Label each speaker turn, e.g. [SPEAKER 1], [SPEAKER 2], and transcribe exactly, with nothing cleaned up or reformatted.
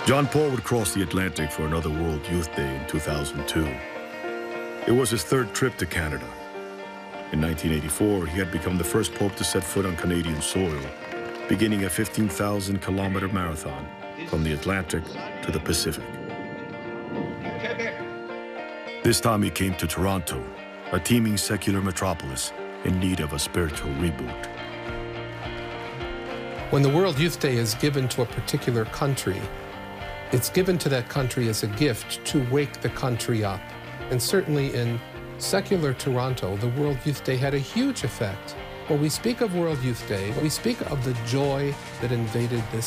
[SPEAKER 1] John Paul would cross the Atlantic for another World Youth Day in two thousand two. It was his third trip to Canada. In nineteen eighty-four, he had become the first Pope to set foot on Canadian soil, beginning a fifteen thousand kilometer marathon from the Atlantic to the Pacific. This time he came to Toronto, a teeming secular metropolis in need of a spiritual reboot.
[SPEAKER 2] When the World Youth Day is given to a particular country, it's given to that country as a gift to wake the country up. And certainly in secular Toronto, the World Youth Day had a huge effect. When we speak of World Youth Day, we speak of the joy that invaded this